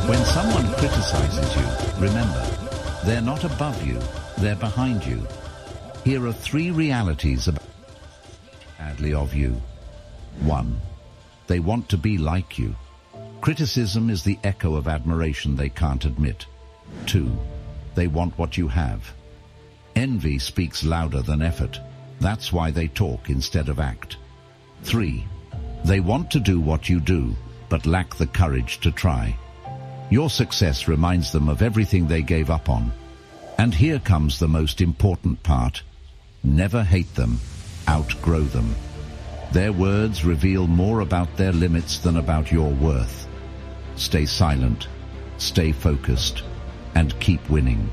When someone criticizes you, remember, they're not above you, they're behind you. Here are 3 realities about badly of you. 1. They want to be like you. Criticism is the echo of admiration they can't admit. 2. They want what you have. Envy speaks louder than effort. That's why they talk instead of act. 3. They want to do what you do, but lack the courage to try. Your success reminds them of everything they gave up on. And here comes the most important part. Never hate them, outgrow them. Their words reveal more about their limits than about your worth. Stay silent, stay focused, and keep winning.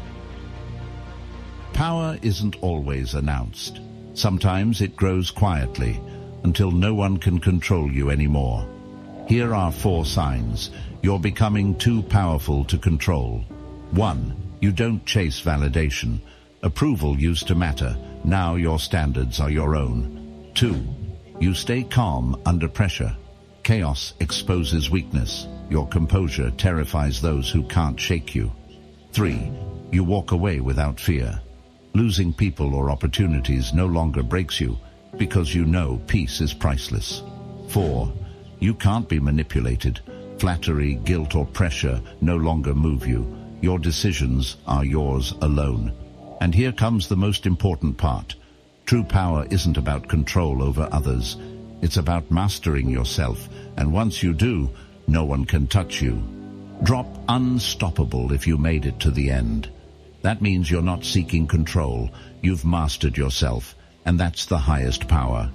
Power isn't always announced. Sometimes it grows quietly, until no one can control you anymore. Here are 4 signs. You're becoming too powerful to control. 1. You don't chase validation. Approval used to matter. Now your standards are your own. 2. You stay calm under pressure. Chaos exposes weakness. Your composure terrifies those who can't shake you. 3. You walk away without fear. Losing people or opportunities no longer breaks you, because you know peace is priceless. 4. You can't be manipulated. Flattery, guilt, or pressure no longer move you. Your decisions are yours alone. And here comes the most important part. True power isn't about control over others. It's about mastering yourself, and once you do, no one can touch you. Drop unstoppable if you made it to the end. That means you're not seeking control. You've mastered yourself, and that's the highest power.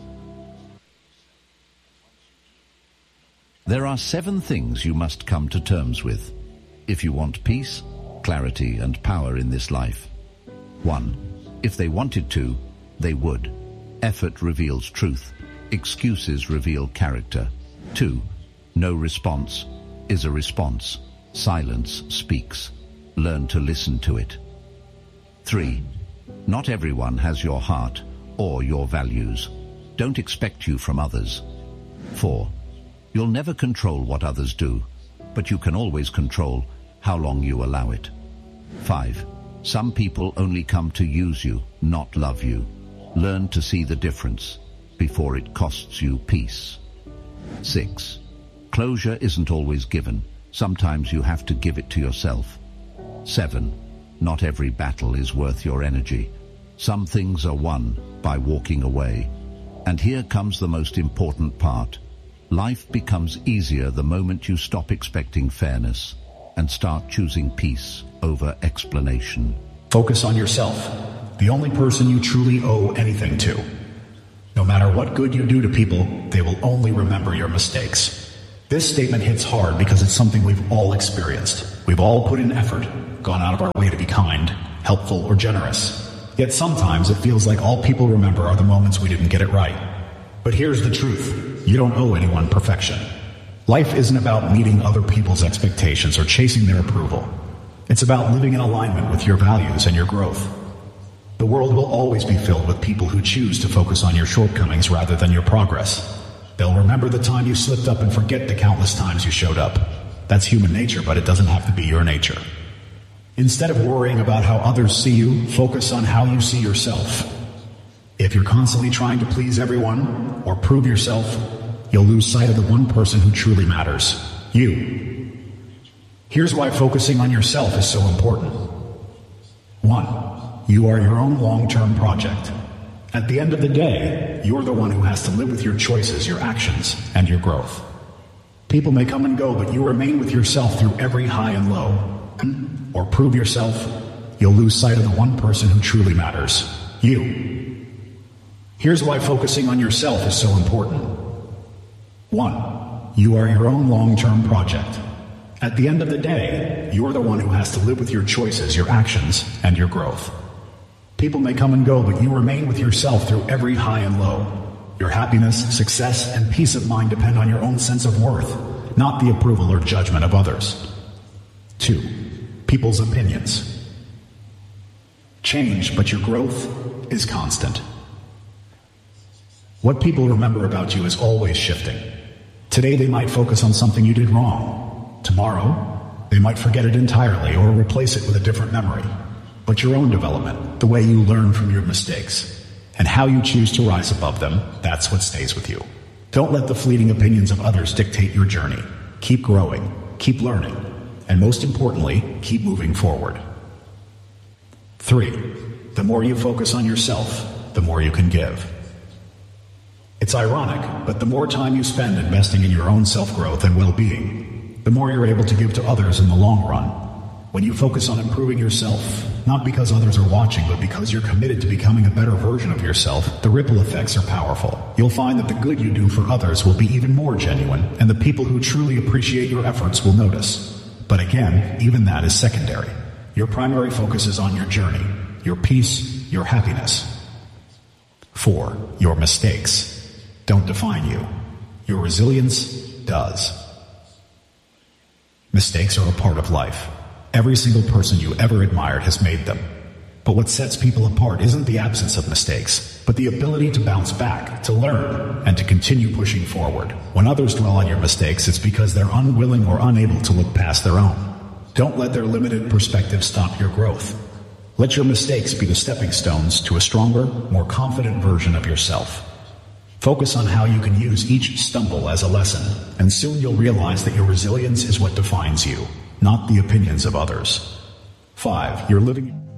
There are 7 things you must come to terms with if you want peace, clarity, and power in this life. 1. If they wanted to, they would. Effort reveals truth. Excuses reveal character. 2. No response is a response. Silence speaks. Learn to listen to it. 3. Not everyone has your heart or your values. Don't expect you from others. 4. You'll never control what others do, but you can always control how long you allow it. 5. Some people only come to use you, not love you. Learn to see the difference before it costs you peace. 6. Closure isn't always given. Sometimes you have to give it to yourself. 7. Not every battle is worth your energy. Some things are won by walking away. And here comes the most important part. Life becomes easier the moment you stop expecting fairness and start choosing peace over explanation. Focus on yourself, the only person you truly owe anything to. No matter what good you do to people, they will only remember your mistakes. This statement hits hard because it's something we've all experienced. We've all put in effort, gone out of our way to be kind, helpful, or generous. Yet sometimes it feels like all people remember are the moments we didn't get it right. But here's the truth. You don't owe anyone perfection. Life isn't about meeting other people's expectations or chasing their approval. It's about living in alignment with your values and your growth. The world will always be filled with people who choose to focus on your shortcomings rather than your progress. They'll remember the time you slipped up and forget the countless times you showed up. That's human nature, but it doesn't have to be your nature. Instead of worrying about how others see you, focus on how you see yourself. If you're constantly trying to please everyone or prove yourself, you'll lose sight of the one person who truly matters, you. Here's why focusing on yourself is so important. 1. You are your own long-term project. At the end of the day, you're the one who has to live with your choices, your actions, and your growth. People may come and go, but you remain with yourself through every high and low. Or prove yourself, you'll lose sight of the one person who truly matters, you. Here's why focusing on yourself is so important. 1. You are your own long-term project. At the end of the day, you're the one who has to live with your choices, your actions, and your growth. People may come and go, but you remain with yourself through every high and low. Your happiness, success, and peace of mind depend on your own sense of worth, not the approval or judgment of others. 2. People's opinions change, but your growth is constant. What people remember about you is always shifting. Today they might focus on something you did wrong. Tomorrow, They might forget it entirely or replace it with a different memory. But your own development, the way you learn from your mistakes, and how you choose to rise above them, that's what stays with you. Don't let the fleeting opinions of others dictate your journey. Keep growing, keep learning, and most importantly, keep moving forward. 3. The more you focus on yourself, the more you can give. It's ironic, but the more time you spend investing in your own self-growth and well-being, the more you're able to give to others in the long run. When you focus on improving yourself, not because others are watching, but because you're committed to becoming a better version of yourself, the ripple effects are powerful. You'll find that the good you do for others will be even more genuine, and the people who truly appreciate your efforts will notice. But again, even that is secondary. Your primary focus is on your journey, your peace, your happiness. 4. Your mistakes don't define you. Your resilience does. Mistakes are a part of life. Every single person you ever admired has made them. But what sets people apart isn't the absence of mistakes, but the ability to bounce back, to learn, and to continue pushing forward. When others dwell on your mistakes, it's because they're unwilling or unable to look past their own. Don't let their limited perspective stop your growth. Let your mistakes be the stepping stones to a stronger, more confident version of yourself. Focus on how you can use each stumble as a lesson, and soon you'll realize that your resilience is what defines you, not the opinions of others. 5. You're living